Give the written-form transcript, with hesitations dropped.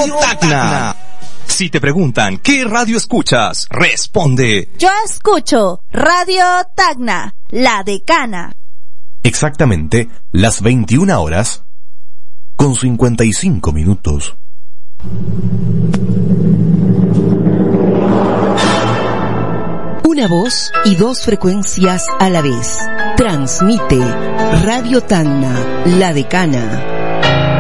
Tacna. Si te preguntan ¿qué radio escuchas? Responde: yo escucho Radio Tacna, La Decana. Exactamente las 21 horas con 55 minutos. Una voz y dos frecuencias a la vez. Transmite Radio Tacna, La Decana.